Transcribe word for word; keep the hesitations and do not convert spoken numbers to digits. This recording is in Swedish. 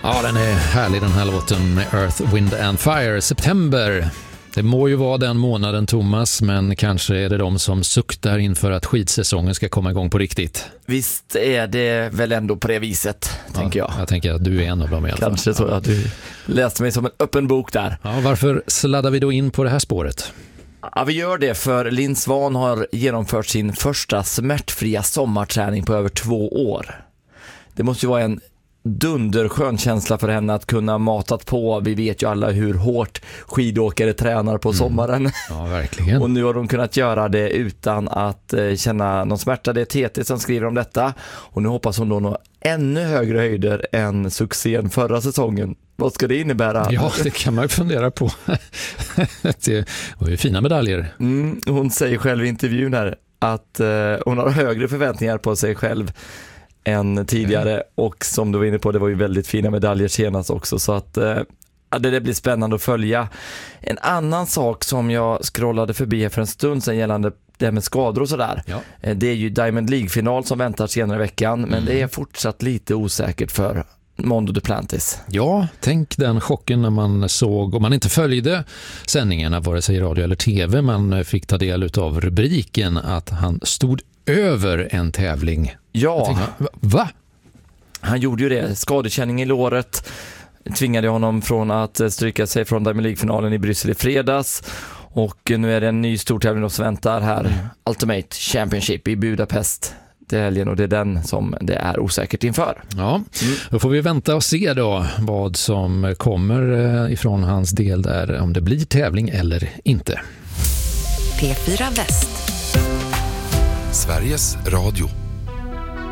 Ja, den är härlig den här låten, Earth, Wind and Fire. September. Det må ju vara den månaden, Thomas, men kanske är det de som suktar inför att skidsäsongen ska komma igång på riktigt. Visst är det väl ändå på det viset, ja, tänker jag. Jag tänker att du är en av dem i alla fall. Kanske så att du läste mig som en öppen bok där. Ja, varför sladdar vi då in på det här spåret? Ja, vi gör det för Linn Svan har genomfört sin första smärtfria sommarträning på över två år. Det måste ju vara en dunderskön känsla för henne att kunna matat på. Vi vet ju alla hur hårt skidåkare tränar på sommaren. Mm. Ja, verkligen. Och nu har de kunnat göra det utan att eh, känna någon smärta. Det är T T som skriver om detta. Och nu hoppas hon då nå ännu högre höjder än succén förra säsongen. Vad ska det innebära? Ja, det kan man ju fundera på. Det var ju fina medaljer. Mm, hon säger själv i intervjun här att eh, hon har högre förväntningar på sig själv än tidigare. Mm. Och som du var inne på, det var ju väldigt fina medaljer senast också. Så att eh, det, det blir spännande att följa. En annan sak som jag scrollade förbi för en stund sedan gällande det med skador och sådär. Ja. Eh, det är ju Diamond League-final som väntar senare i veckan. Men mm. det är fortsatt lite osäkert för Mondo Duplantis. Ja, tänk den chocken när man såg, om man inte följde sändningarna vare sig i radio eller tv, man fick ta del av rubriken att han stod över en tävling. Ja. Tänkte, va? Han gjorde ju det. Skadekänning i låret tvingade honom från att stryka sig från Diamond League-finalen i Bryssel i fredags. Och nu är det en ny stor tävling som väntar här. Mm. Ultimate Championship i Budapest till helgen, och det är den som det är osäkert inför. Ja, mm. Då får vi vänta och se då vad som kommer ifrån hans del där, om det blir tävling eller inte. P fyra Väst. Sveriges Radio.